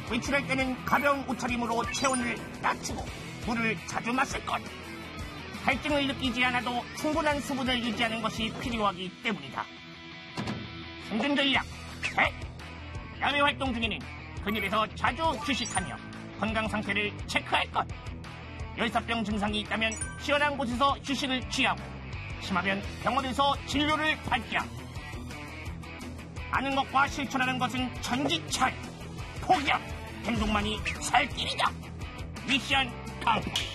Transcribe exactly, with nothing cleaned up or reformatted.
외출할 때는 가벼운 옷차림으로 체온을 낮추고 물을 자주 마실 것. 갈증을 느끼지 않아도 충분한 수분을 유지하는 것이 필요하기 때문이다. 생존 전략 백. 야외 활동 중에는 그늘에서 자주 휴식하며 건강 상태를 체크할 것. 열사병 증상이 있다면 시원한 곳에서 휴식을 취하고 심하면 병원에서 진료를 받자. 아는 것과 실천하는 것은 천지차이. 포기함 행동만이 살 길이다. 미션 강포.